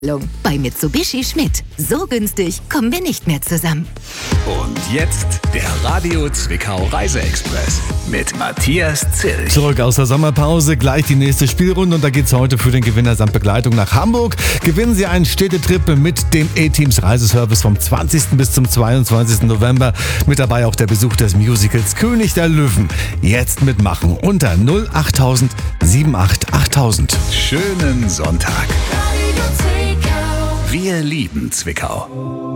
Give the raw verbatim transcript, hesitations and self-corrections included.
Bei Mitsubishi Schmidt. So günstig kommen wir nicht mehr zusammen. Und jetzt der Radio Zwickau Reiseexpress mit Matthias Zilch. Zurück aus der Sommerpause, gleich die nächste Spielrunde und da geht's heute für den Gewinner samt Begleitung nach Hamburg. Gewinnen Sie einen Städtetrip mit dem A-Teams Reiseservice vom zwanzigsten bis zum zweiundzwanzigsten November. Mit dabei auch der Besuch des Musicals König der Löwen. Jetzt mitmachen unter null achttausend achtundsiebzig achttausend. Schönen Sonntag. Wir lieben Zwickau.